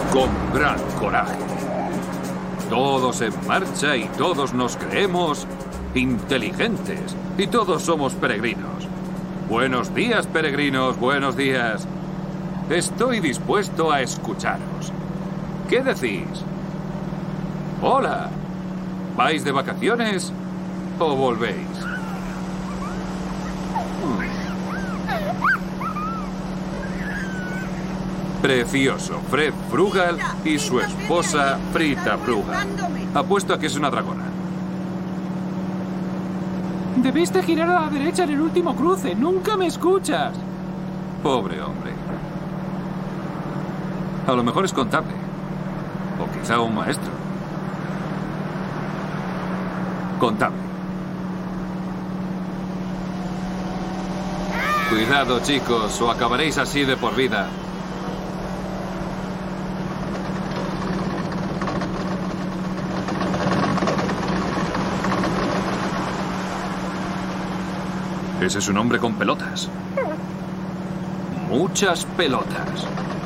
con gran coraje. Todos en marcha y todos nos creemos inteligentes. Y todos somos peregrinos. Buenos días, peregrinos, buenos días. Estoy dispuesto a escucharos. ¿Qué decís? Hola. ¿Vais de vacaciones o volvéis? Precioso, Fred Frugal y su esposa Frita Frugal. Apuesto a que es una dragona. Debiste girar a la derecha en el último cruce. Nunca me escuchas. Pobre hombre. A lo mejor es contable. O quizá un maestro. Contable. Cuidado, chicos, o acabaréis así de por vida. Ese es un hombre con pelotas. Muchas pelotas.